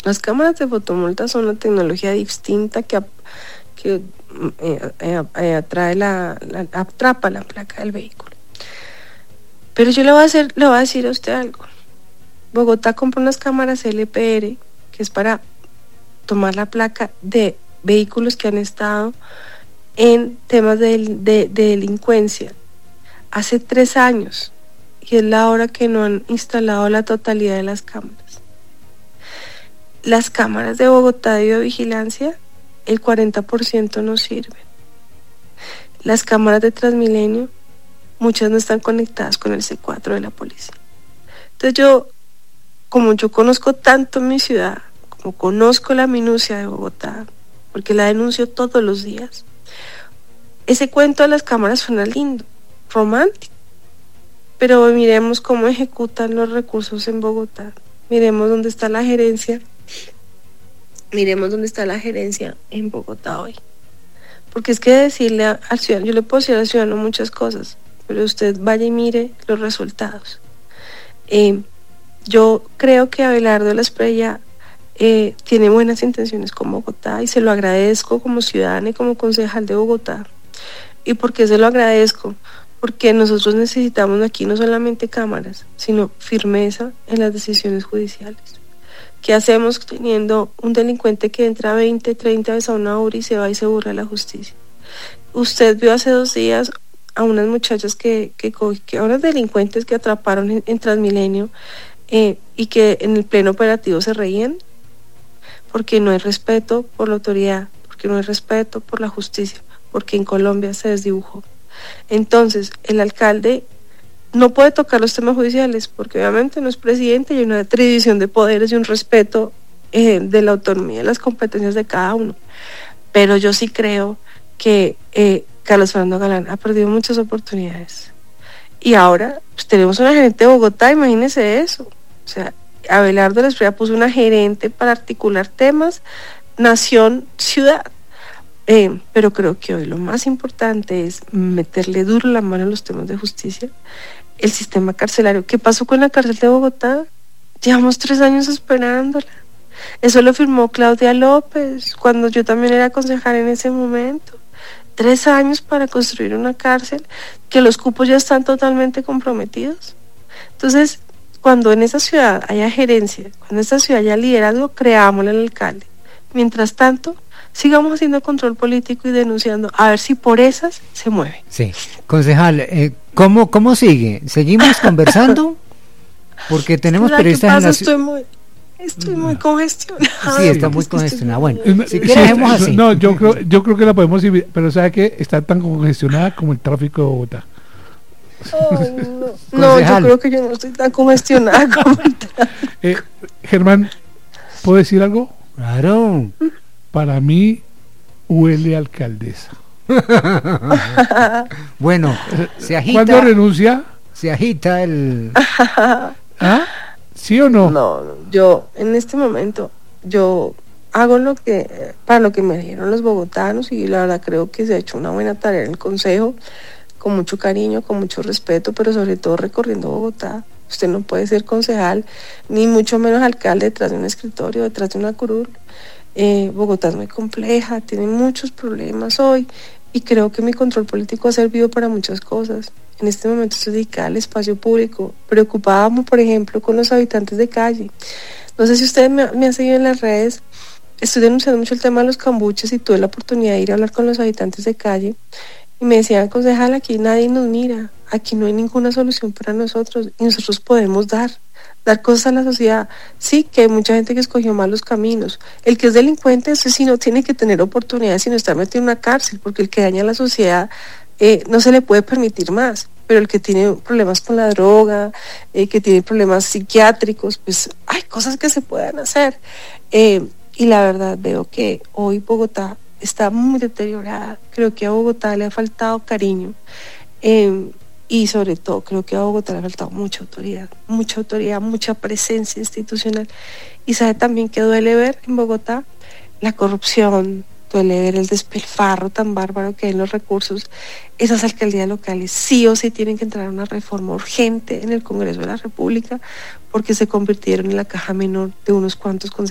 Las cámaras de fotomulta son una tecnología distinta que atrapa la placa del vehículo. Pero yo le voy a decir a usted algo. Bogotá compra unas cámaras LPR, que es para tomar la placa de vehículos que han estado en temas de delincuencia hace 3 años, y es la hora que no han instalado la totalidad de las cámaras. Las cámaras de Bogotá de videovigilancia, el 40% no sirven. Las cámaras de Transmilenio, muchas no están conectadas con el C4 de la policía. Entonces como yo conozco tanto mi ciudad, como conozco la minucia de Bogotá, porque la denuncio todos los días, ese cuento de las cámaras suena lindo, romántico, pero miremos cómo ejecutan los recursos en Bogotá, miremos dónde está la gerencia, en Bogotá hoy. Porque es que decirle al ciudadano, yo le puedo decir al ciudadano muchas cosas, pero usted vaya y mire los resultados. Yo creo que Abelardo de la Espriella tiene buenas intenciones con Bogotá, y se lo agradezco como ciudadana y como concejal de Bogotá. ¿Y por qué se lo agradezco? Porque nosotros necesitamos aquí no solamente cámaras, sino firmeza en las decisiones judiciales. ¿Qué hacemos teniendo un delincuente que entra 20, 30 veces a una hora y se va y se burla de la justicia? Usted vio hace 2 días a unas muchachas a unas delincuentes que atraparon en Transmilenio, y que en el pleno operativo se reían, porque no hay respeto por la autoridad, porque no hay respeto por la justicia, porque en Colombia se desdibujó. Entonces, el alcalde no puede tocar los temas judiciales, porque obviamente no es presidente y hay una división de poderes y un respeto de la autonomía y las competencias de cada uno. Pero yo sí creo que Carlos Fernando Galán ha perdido muchas oportunidades. Y ahora pues, tenemos una gerente de Bogotá, imagínese eso. O sea, Abelardo de la Espriella puso una gerente para articular temas nación-ciudad. Pero creo que hoy lo más importante es meterle duro la mano en los temas de justicia. El sistema carcelario. ¿Qué pasó con la cárcel de Bogotá? Llevamos 3 años esperándola. Eso lo firmó Claudia López cuando yo también era concejal en ese momento. 3 años para construir una cárcel, que los cupos ya están totalmente comprometidos. Entonces, cuando en esa ciudad haya gerencia, cuando en esa ciudad haya liderazgo, creámosle al alcalde. Mientras tanto, sigamos haciendo control político y denunciando, a ver si por esas se mueve. Sí, concejal, ¿cómo sigue? ¿Seguimos conversando? Porque tenemos periodistas en la Estoy muy congestionada. Sí, está muy congestionada. Bueno, si queremos así. No, yo creo que la podemos ir, pero ¿sabe qué? Está tan congestionada como el tráfico de Bogotá. No, yo creo que yo no estoy tan congestionada como el tráfico. Germán, ¿puedo decir algo? Claro. Para mí huele a alcaldesa. Bueno, se agita. ¿Cuándo renuncia? Se agita el... ¿Ah? ¿Sí o no? No, yo en este momento, yo hago para lo que me dijeron los bogotanos, y la verdad creo que se ha hecho una buena tarea en el consejo, con mucho cariño, con mucho respeto, pero sobre todo recorriendo Bogotá. Usted no puede ser concejal, ni mucho menos alcalde detrás de un escritorio, detrás de una curul. Bogotá es muy compleja, tiene muchos problemas hoy, y creo que mi control político ha servido para muchas cosas. En este momento estoy dedicada al espacio público, preocupada, por ejemplo, con los habitantes de calle. No sé si usted me ha seguido en las redes, estoy denunciando mucho el tema de los cambuches, y tuve la oportunidad de ir a hablar con los habitantes de calle, y me decían, concejal, aquí nadie nos mira, aquí no hay ninguna solución para nosotros, y nosotros podemos dar cosas a la sociedad. Sí, que hay mucha gente que escogió mal los caminos. El que es delincuente, ese sí no tiene que tener oportunidades, sino estar metido en una cárcel, porque el que daña a la sociedad no se le puede permitir más. Pero el que tiene problemas con la droga, que tiene problemas psiquiátricos, pues hay cosas que se puedan hacer. Y la verdad veo que hoy Bogotá está muy deteriorada. Creo que a Bogotá le ha faltado cariño. Y sobre todo creo que a Bogotá le ha faltado mucha autoridad, mucha presencia institucional. Y sabe también que duele ver en Bogotá la corrupción, duele ver el despilfarro tan bárbaro que hay en los recursos. Esas alcaldías locales sí o sí tienen que entrar a una reforma urgente en el Congreso de la República, porque se convirtieron en la caja menor de unos cuantos